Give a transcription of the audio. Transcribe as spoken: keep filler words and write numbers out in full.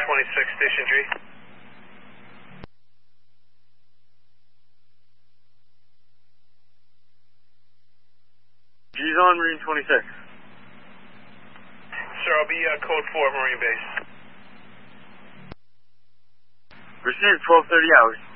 twenty-six, Station G. G's on Marine twenty-six. Sir, I'll be uh, code four, Marine Base. Received twelve thirty hours.